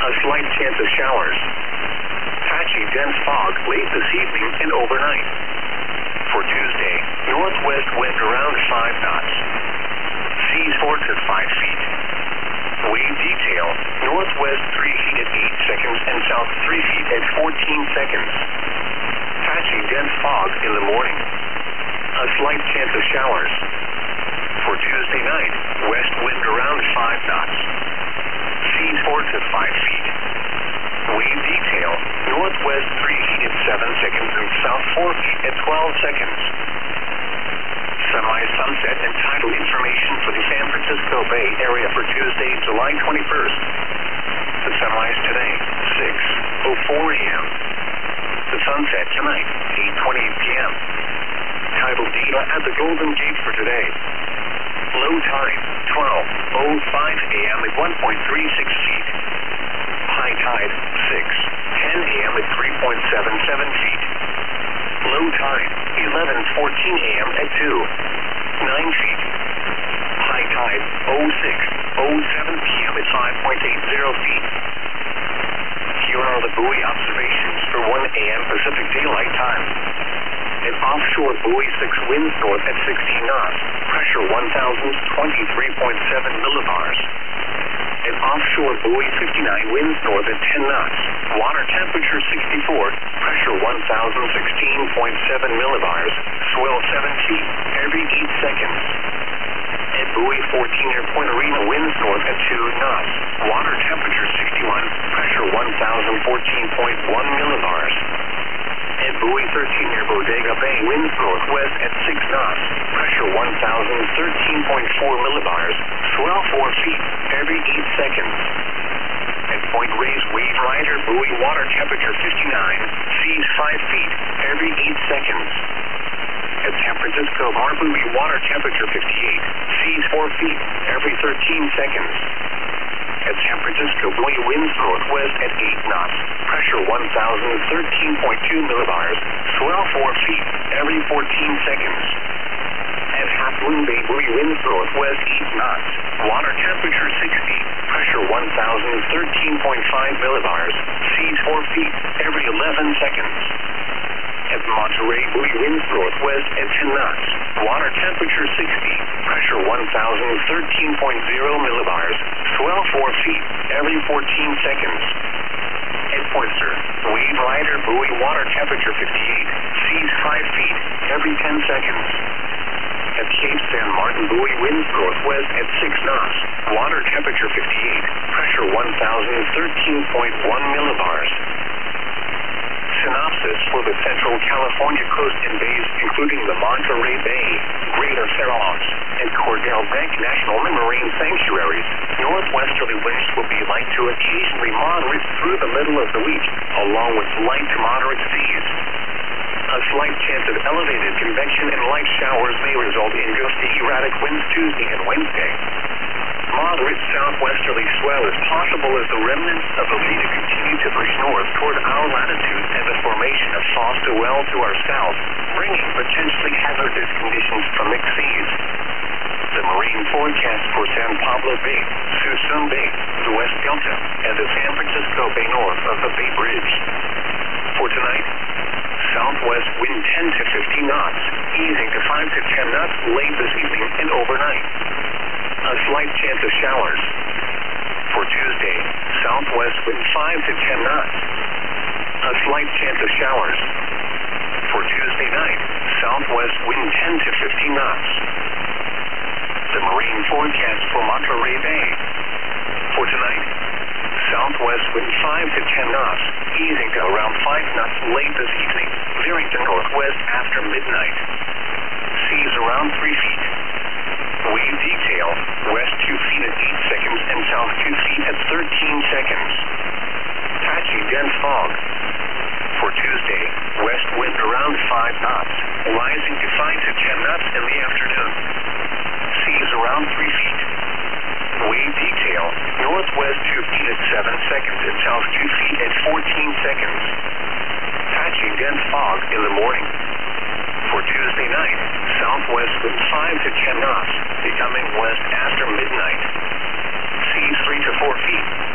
A slight chance of showers. Patchy dense fog late this evening and overnight. For Tuesday, northwest wind around 5 knots. Seas 4 to 5 feet. Wave detail, northwest 3 feet at 8 seconds and south 3 feet at 14 seconds. Patchy dense fog in the morning. A slight chance of showers. For Tuesday night, west wind around 5 knots. Seas 4 to 5 feet. Wave detail, northwest 3 feet at 7 seconds and south 4 feet at 12 seconds. Semi-sunset and tidal information for the San Francisco Bay Area for Tuesday, July 21st. The sunrise today, 6:04 a.m. The sunset tonight, 8:28 p.m. Tidal data at the Golden Gate for today. Low tide, 12:05 a.m. at 1.36 feet. High tide, 6:10 a.m. at 3.77 feet. Low tide, 11:14 a.m. at 2.9 feet. High tide, 06:07 p.m. at 5.80 feet. Here are the buoy observations for 1 a.m. Pacific Daylight Time. At offshore buoy 6 winds north at 16 knots, pressure 1,023.7 millibars. At offshore buoy 59 winds north at 10 knots, water temperature 64, pressure 1,016.7 millibars, swell 7 feet every 8 seconds. At buoy 14 near Point Arena winds north at 2 knots, water temperature 61, pressure 1,014.1 millibars. At buoy 13 near Bodega Bay winds northwest at 6 knots, pressure 1,013.4 millibars, swell 4 feet every 8 seconds. At Point Reyes Wave Rider buoy water temperature 59, seas 5 feet every 8 seconds. At San Francisco Bar buoy water temperature 58, seas 4 feet every 13 seconds. At San Francisco buoy winds northwest at 8 knots, pressure 1,013.2 millibars, swell 4 feet every 14 seconds. At Half Moon Bay buoy winds northwest 8 knots, water temperature 60, pressure 1,013.5 millibars, seas 4 feet every 11 seconds. At Monterey buoy winds northwest at 10 knots, water temperature 60, pressure 1,013.0 millibars, swell 4 feet every 14 seconds. At Poynter, Wave Rider buoy water temperature 58, seas 5 feet every 10 seconds. At Cape San Martin buoy winds northwest at 6 knots, water temperature 58, pressure 1,013.1 millibars. Synopsis for the Central California coast and bays, including the Monterey Bay, Greater Fair Isles, and Cordell Bank National Marine Sanctuaries. Northwesterly winds will be light to occasionally moderate through the middle of the week, along with light to moderate seas. A slight chance of elevated convection and light showers may result in gusty erratic winds Tuesday and Wednesday. Moderate southwesterly swell is possible as the remnants of Alita continue to push north toward our latitude and the formation of Foster Well to our south, bringing potentially hazardous conditions from mixed seas. The marine forecast for San Pablo Bay, Suisun Bay, the West Delta, and the San Francisco Bay north of the Bay Bridge. For tonight, southwest wind 10 to 15 knots, easing to 5 to 10 knots late this evening and overnight. A slight chance of showers. For Tuesday, southwest wind 5 to 10 knots. A slight chance of showers. For Tuesday night, southwest wind 10 to 15 knots. The marine forecast for Monterey Bay. For tonight, southwest wind 5 to 10 knots, easing to around 5 knots late this evening, veering to northwest after midnight. Seas around 3 feet. Wave detail, west 2 feet at 8 seconds and south 2 feet at 13 seconds. Patchy dense fog. For Tuesday, west wind around 5 knots, rising to 5 to 10 knots in the afternoon. Seas around 3 feet. Wave detail, northwest 2 feet at 7 seconds and south 2 feet at 14 seconds. Patchy dense fog in the morning. For Tuesday night, southwest wind 5 to 10 knots, becoming west after midnight. Seas 3 to 4 feet.